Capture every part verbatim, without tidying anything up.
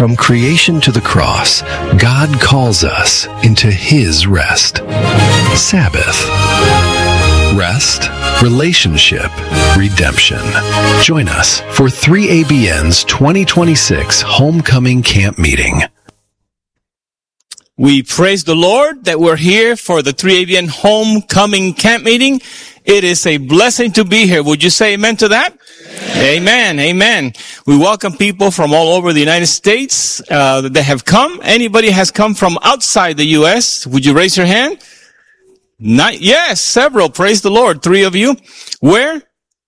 From creation to the cross, God calls us into His rest. Sabbath. Rest, relationship, redemption. Join us for three A B N's twenty twenty-six Homecoming Camp Meeting. We praise the Lord that we're here for the three A B N Homecoming Camp Meeting. It is a blessing to be here. Would you say amen to that? Amen. Amen. Amen. We welcome people from all over the United States uh, that have come. Anybody has come from outside the U S? Would you raise your hand? Not, yes, several. Praise the Lord. Three of you. Where?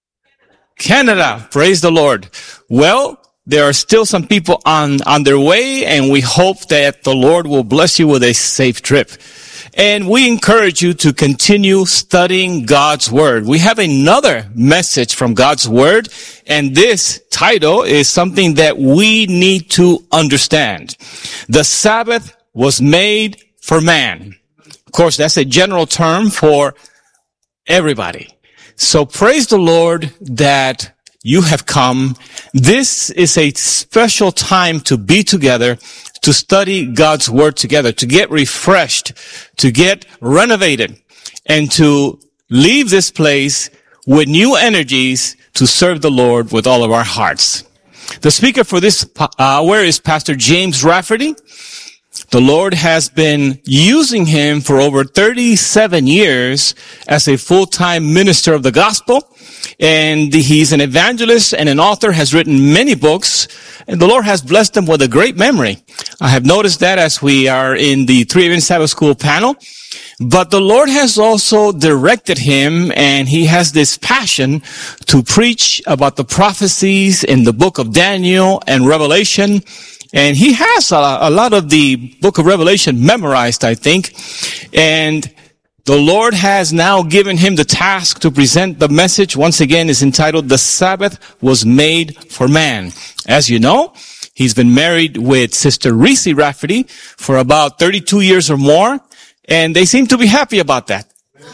Canada. Praise the Lord. Well, there are still some people on, on their way, and we hope that the Lord will bless you with a safe trip. And we encourage you to continue studying God's Word. We have another message from God's Word, and this title is something that we need to understand. The Sabbath was made for man. Of course, that's a general term for everybody. So praise the Lord that you have come. This is a special time to be together, to study God's Word together, to get refreshed, to get renovated, and to leave this place with new energies to serve the Lord with all of our hearts. The speaker for this hour is Pastor James Rafferty. The Lord has been using him for over thirty-seven years as a full-time minister of the gospel. And he's an evangelist and an author, has written many books, and the Lord has blessed him with a great memory. I have noticed that as we are in the three A B N Sabbath School panel. But the Lord has also directed him, and he has this passion to preach about the prophecies in the book of Daniel and Revelation. And he has a, a lot of the book of Revelation memorized, I think. And the Lord has now given him the task to present the message. Once again, is entitled, The Sabbath Was Made for Man. As you know, he's been married with Sister Reese Rafferty for about thirty-two years or more. And they seem to be happy about that.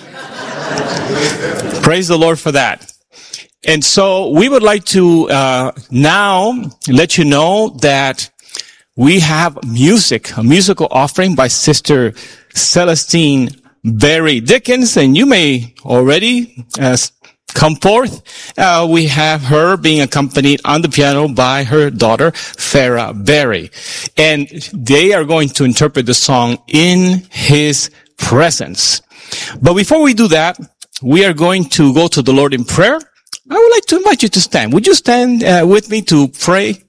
Praise the Lord for that. And so we would like to uh now let you know that we have music, a musical offering by Sister Celestine Berry Dickens, and you may already uh, come forth. Uh, we have her being accompanied on the piano by her daughter, Farah Berry. And they are going to interpret the song In His Presence. But before we do that, we are going to go to the Lord in prayer. I would like to invite you to stand. Would you stand uh, with me to pray?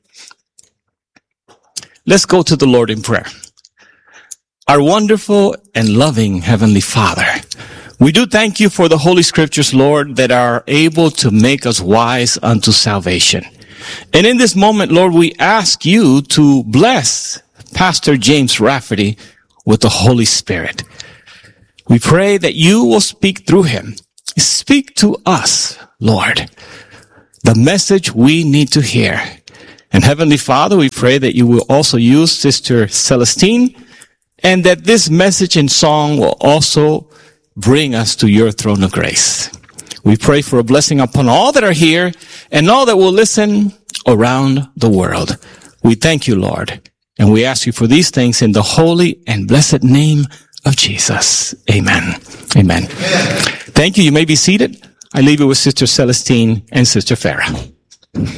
Let's go to the Lord in prayer. Our wonderful and loving Heavenly Father, we do thank you for the Holy Scriptures, Lord, that are able to make us wise unto salvation. And in this moment, Lord, we ask you to bless Pastor James Rafferty with the Holy Spirit. We pray that you will speak through him. Speak to us, Lord, the message we need to hear. And Heavenly Father, we pray that you will also use Sister Celestine, and that this message and song will also bring us to your throne of grace. We pray for a blessing upon all that are here and all that will listen around the world. We thank you, Lord, and we ask you for these things in the holy and blessed name of Jesus. Amen. Amen. Amen. Thank you. You may be seated. I leave you with Sister Celestine and Sister Farah.